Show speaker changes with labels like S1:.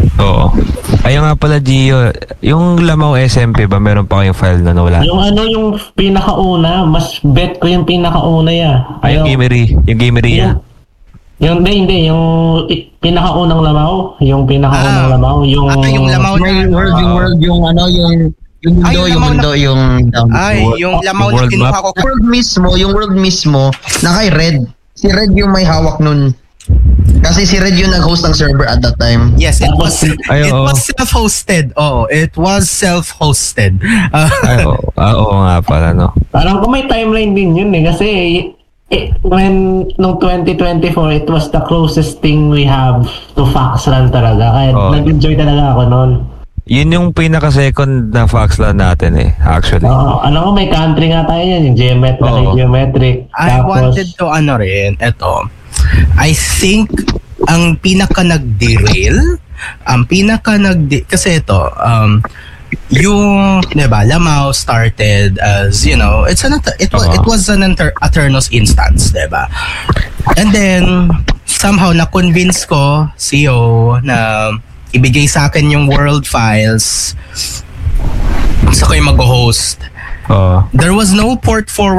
S1: Oo. Ayun nga pala, Gio, yung Lamau SMP ba, meron pa kayong file na nawala?
S2: Yung pinakauna, mas bet ko yung pinakauna
S1: Yung Gamery yan.
S2: Hindi, yung pinakaunang Lamau, yung Lamau, yung
S3: Lamau na
S4: yung mundo, yung
S3: Lamau na kinuha ko.
S4: Yung world mismo, na kay Red. Si Red yung may hawak nun. Kasi si Red yung nag-host ng server at that time.
S3: Yes, it was self-hosted. It was self-hosted.
S1: Oo nga pala, no?
S2: Parang kung may timeline din yun kasi nung 2024, it was the closest thing we have to Foxland talaga. Kaya nag-enjoy talaga ako noon.
S1: Yun yung pinaka-second na Foxland natin actually.
S2: Ano ko, may country nga tayo yan, yung geometric.
S3: I wanted to I think ang pinaka-nag-derail, kasi ito, yung, diba, Lamau started as, it was an Aternos instance, diba? And then, somehow, na-convince ko, CEO, na ibigay sa akin yung world files, sa ko yung mag-host. There was no port forward